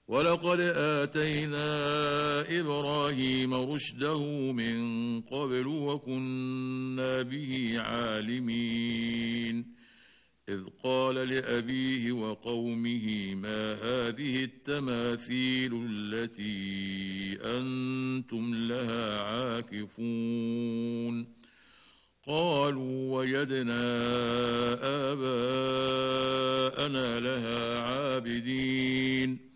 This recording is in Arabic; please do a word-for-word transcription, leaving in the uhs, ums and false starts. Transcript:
ولقد آتينا إبراهيم رشده من قبل وكنا به عالمين إذ قال لأبيه وقومه ما هذه التماثيل التي أنتم لها عاكفون قالوا وجدنا آباءنا لها عابدين